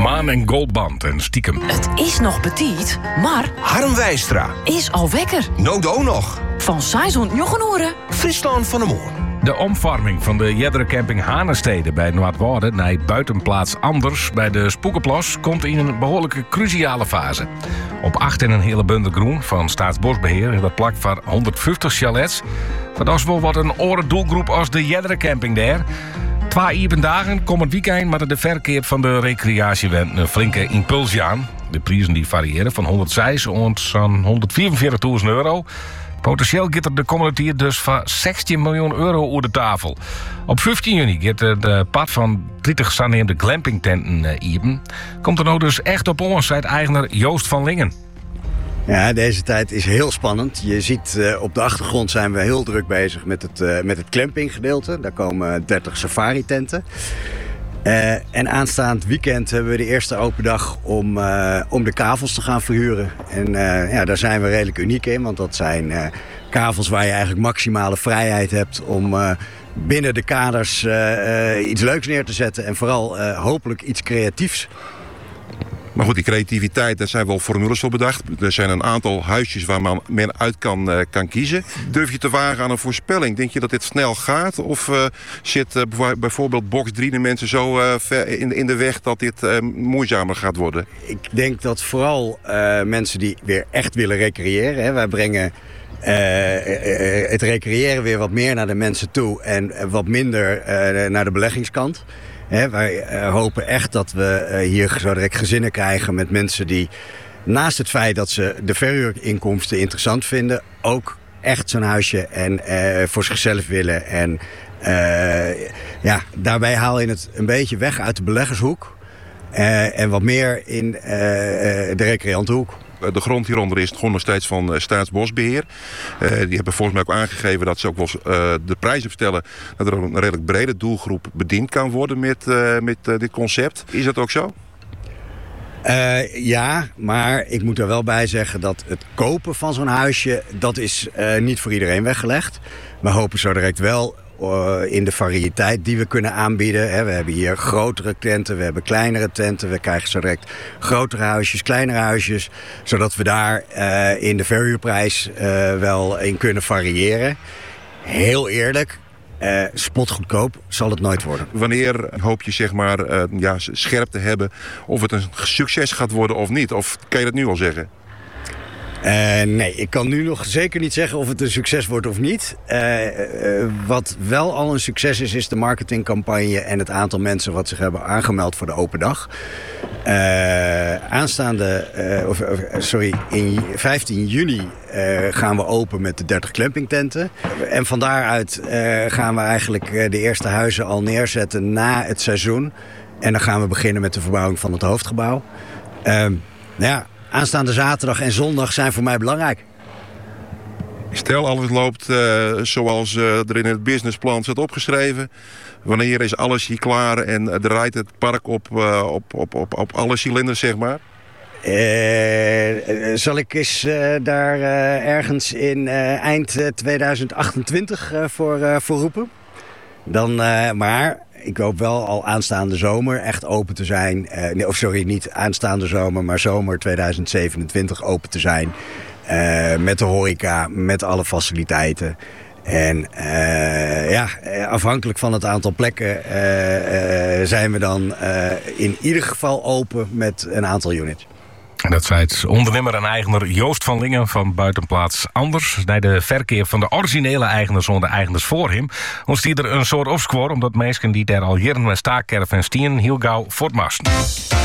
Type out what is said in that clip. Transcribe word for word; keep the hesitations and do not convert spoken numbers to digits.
Maan en Goldband en Stiekem. Het is nog petit, maar Harm Wijstra. is al wekker. Nodo nog. Van zeshonderd Jochenoeren. Friesland van de Moor. De omvorming van de Jeddercamping Hanestede bij Noordwoorde naar buitenplaats Anders bij de Spoekenplas komt in een behoorlijke cruciale fase. Op acht in een hele bundel groen van Staatsbosbeheer is dat plak van honderdvijftig chalets. Van dat wel wat een oren doelgroep als de Jeddercamping daar. Twee even dagen komend weekend maar de verkeer van de recreatiewend een flinke impuls aan. De prijzen die variëren van honderdzes tot zo'n honderdvierenveertigduizend euro. Potentieel gaat er de komende tijd dus van zestien miljoen euro over de tafel. Op vijftien juni gaat de pad van dertig saneemde glampingtenten even. Komt er nou dus echt op ons, zei eigenaar Joost van Lingen. Ja, deze tijd is heel spannend. Je ziet uh, op de achtergrond zijn we heel druk bezig met het, uh, met het glampinggedeelte. Daar komen dertig safari-tenten. Uh, en aanstaand weekend hebben we de eerste open dag om, uh, om de kavels te gaan verhuren. En uh, ja, daar zijn we redelijk uniek in, want dat zijn uh, kavels waar je eigenlijk maximale vrijheid hebt om uh, binnen de kaders uh, uh, iets leuks neer te zetten. En vooral uh, hopelijk iets creatiefs. Maar goed, die creativiteit, daar zijn wel formules voor bedacht. Er zijn een aantal huisjes waar man, men uit kan, uh, kan kiezen. Durf je te wagen aan een voorspelling? Denk je dat dit snel gaat? Of uh, zit uh, bijvoorbeeld box drie de mensen zo uh, ver in, in de weg dat dit uh, moeizamer gaat worden? Ik denk dat vooral uh, mensen die weer echt willen recreëren. Hè, wij brengen uh, uh, het recreëren weer wat meer naar de mensen toe en uh, wat minder uh, naar de beleggingskant. He, wij uh, hopen echt dat we uh, hier zo direct gezinnen krijgen met mensen die naast het feit dat ze de verhuurinkomsten interessant vinden, ook echt zo'n huisje en uh, voor zichzelf willen. En uh, ja, daarbij haal je het een beetje weg uit de beleggershoek uh, en wat meer in uh, uh, de recreantenhoek. De grond hieronder is gewoon nog steeds van uh, Staatsbosbeheer. Uh, die hebben volgens mij ook aangegeven dat ze ook wel uh, de prijzen vertellen dat er ook een redelijk brede doelgroep bediend kan worden met, uh, met uh, dit concept. Is dat ook zo? Uh, ja, maar ik moet er wel bij zeggen dat het kopen van zo'n huisje, dat is uh, niet voor iedereen weggelegd. We hopen zo direct wel uh, in de variëteit die we kunnen aanbieden. Hè. We hebben hier grotere tenten, we hebben kleinere tenten. We krijgen zo direct grotere huisjes, kleinere huisjes. Zodat we daar uh, in de verhuurprijs uh, wel in kunnen variëren. Heel eerlijk. Uh, spotgoedkoop zal het nooit worden. Wanneer hoop je zeg maar uh, ja, scherp te hebben of het een succes gaat worden of niet? Of kan je dat nu al zeggen? Uh, nee, ik kan nu nog zeker niet zeggen of het een succes wordt of niet. Uh, uh, wat wel al een succes is, is de marketingcampagne en het aantal mensen wat zich hebben aangemeld voor de open dag. Uh, aanstaande, uh, of, of, sorry, in vijftien juni uh, gaan we open met de dertig glampingtenten. En van daaruit uh, gaan we eigenlijk uh, de eerste huizen al neerzetten na het seizoen. En dan gaan we beginnen met de verbouwing van het hoofdgebouw. Uh, nou ja, aanstaande zaterdag en zondag zijn voor mij belangrijk. Stel, alles loopt uh, zoals uh, er in het businessplan zit opgeschreven. Wanneer is alles hier klaar en uh, draait het park op, uh, op, op, op, op alle cilinders, zeg maar? Uh, zal ik eens uh, daar uh, ergens in uh, eind uh, tweeduizend achtentwintig uh, voor, uh, voor roepen? Dan, uh, maar ik hoop wel al aanstaande zomer echt open te zijn. Uh, nee, of sorry, niet aanstaande zomer, maar zomer tweeduizend zevenentwintig open te zijn. Uh, met de horeca, met alle faciliteiten. En uh, ja, afhankelijk van het aantal plekken uh, uh, zijn we dan uh, in ieder geval open met een aantal units. En dat zei het ondernemer en eigenaar Joost van Lingen van buitenplaats Anders. Naar de verkeer van de originele eigenaars onder de eigenaars voor hem. Ons die er een soort opsquor omdat mensen die daar al jaren met staakkerf en stien heel gauw voortmasten.